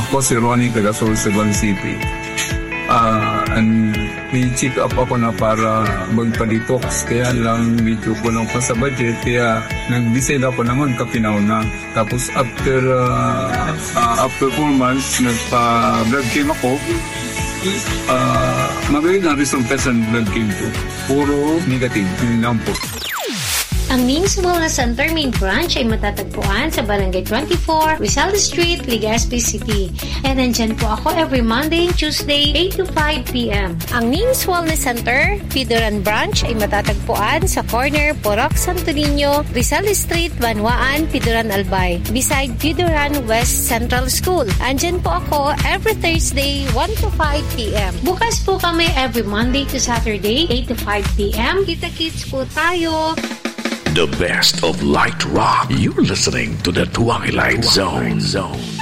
Ako si Ronnie taga Sorsogon City. And may check up ako na para magpa-detox. Kaya lang medyo kulang pa sa budget. Kaya nag-decide ako naman kapinaw na. Tapos after 4 months, nagpa-blood chem ako. Magaling na resulta sa blood chem ko. Puro negative. Yun lang po. Ang NIMS Wellness Center main branch ay matatagpuan sa Barangay 24, Rizal Street, Legazpi City. And nandyan po ako every Monday and Tuesday, 8 to 5 p.m. Ang NIMS Wellness Center, Pidoran Branch ay matatagpuan sa corner Porac Santo Niño, Rizal Street, Banwaan, Pidoran Albay, beside Pidoran West Central School. Andyan po ako every Thursday, 1 to 5 p.m. Bukas po kami every Monday to Saturday, 8 to 5 p.m. Kita-kits po tayo! The best of light rock. You're listening to the Twilight Zone.